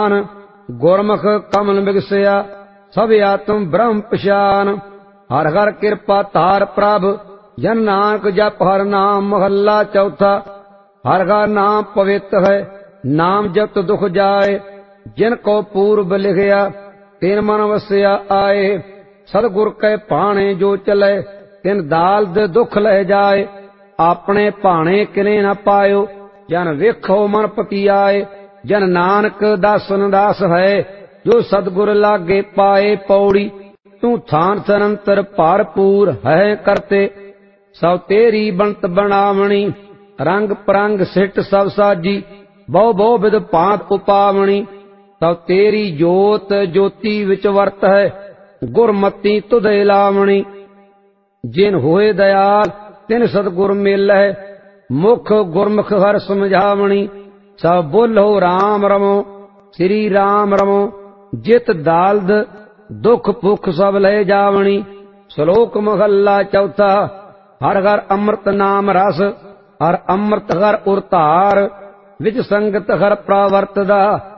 मान, गुरमुख कमल बिगसिया सब आत्म ब्रह्म पछान। हर हर कृपा तार प्रभ जन नानक जप हर नाम। महला चौथा। हर हर नाम पवित्र है, नाम जपत दुख जाए। जिनको पूर्व लिखिया तिन मन वसिया आए। सतगुर कै भाणे जो चले तिन दाल्द दुख लह जाए। अपने भाणे किने न पायो जन वेखो मन पतियाए। जन नानक दासन दास है जो सतगुर लागे पाए। पौड़ी तू थान सरंतर भरपूर है करते, सब तेरी बनत बनावणी। रंग परंग सिट सब साजी, बहु बहु विध भांत उपावणी। सब तेरी जोत ज्योति विच वर्त है, गुरमति तुधे लावणी। जिन होए दयाल तिन सतगुर मिलै, मुख गुरमुख हर समझावणी। सब बोलो राम रमो, श्री राम रमो। जित दाल्द दुख भुख सब ले जावणी। श्लोक महला चौथा। हर हर अमृत नाम रस, हर अमृत हर उरतार। विच संगत हर प्रावर्तदा,